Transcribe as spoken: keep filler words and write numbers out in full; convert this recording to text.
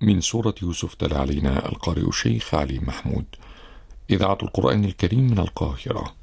من سورة يوسف تلا علينا القارئ الشيخ علي محمود. إذاعة القرآن الكريم من القاهرة.